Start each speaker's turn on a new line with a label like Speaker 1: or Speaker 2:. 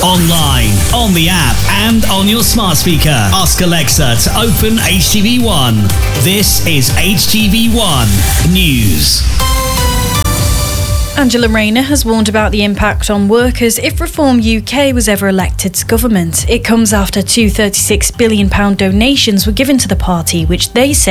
Speaker 1: Online, on the app, and on your smart speaker. Ask Alexa to open HTV1. This is HTV1 News.
Speaker 2: Angela Rayner has warned about the impact on workers if Reform UK was ever elected to government. It comes after two £36 billion donations were given to the party, which they say